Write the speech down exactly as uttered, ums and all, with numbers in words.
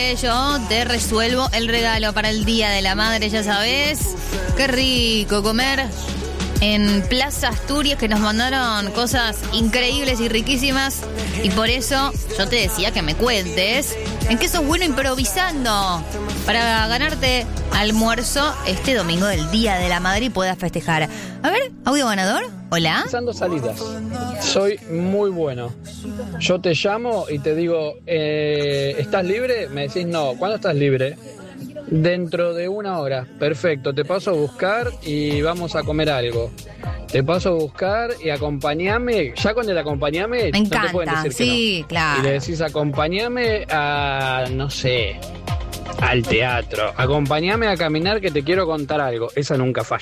que yo te resuelvo el regalo para el Día de la Madre, ya sabes. Qué rico comer en Plaza Asturias, que nos mandaron cosas increíbles y riquísimas. Y por eso yo te decía que me cuentes en qué sos bueno improvisando para ganarte almuerzo este domingo del Día de la Madre y puedas festejar. A ver, audio ganador. Hola. Pensando salidas. Soy muy bueno. Yo te llamo y te digo, eh, ¿estás libre? Me decís no. ¿Cuándo estás libre? Dentro de una hora. Perfecto, te paso a buscar y vamos a comer algo. Te paso a buscar y acompañame. Ya con el acompañame, me encanta, no te pueden decir que sí, no. Claro. Y le decís acompañame a, no sé, al teatro. Acompañame a caminar que te quiero contar algo. Esa nunca falla.